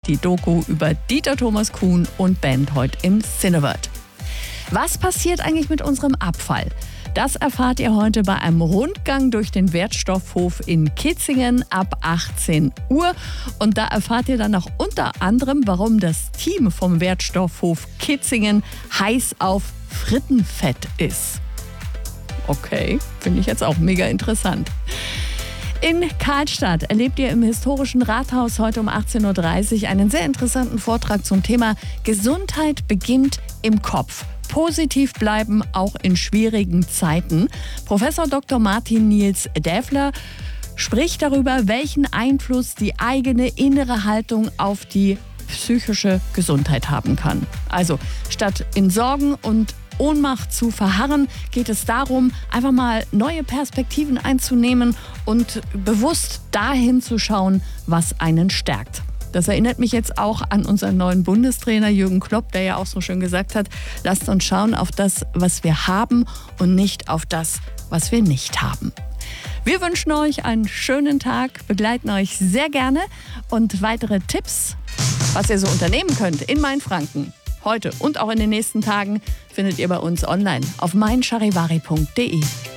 die Doku über Dieter Thomas Kuhn und Band heute im Cineworld. Was passiert eigentlich mit unserem Abfall? Das erfahrt ihr heute bei einem Rundgang durch den Wertstoffhof in Kitzingen ab 18 Uhr. Und da erfahrt ihr dann auch unter anderem, warum das Team vom Wertstoffhof Kitzingen heiß auf Frittenfett ist. Okay, finde ich jetzt auch mega interessant. In Karlstadt erlebt ihr im historischen Rathaus heute um 18.30 Uhr einen sehr interessanten Vortrag zum Thema Gesundheit beginnt im Kopf. Positiv bleiben, auch in schwierigen Zeiten. Professor Dr. Martin Nils Däfler spricht darüber, welchen Einfluss die eigene innere Haltung auf die psychische Gesundheit haben kann. Also statt in Sorgen und Ohnmacht zu verharren, geht es darum, einfach mal neue Perspektiven einzunehmen und bewusst dahin zu schauen, was einen stärkt. Das erinnert mich jetzt auch an unseren neuen Bundestrainer Jürgen Klopp, der ja auch so schön gesagt hat, lasst uns schauen auf das, was wir haben und nicht auf das, was wir nicht haben. Wir wünschen euch einen schönen Tag, begleiten euch sehr gerne und weitere Tipps, was ihr so unternehmen könnt in Mainfranken, heute und auch in den nächsten Tagen, findet ihr bei uns online auf meincharivari.de.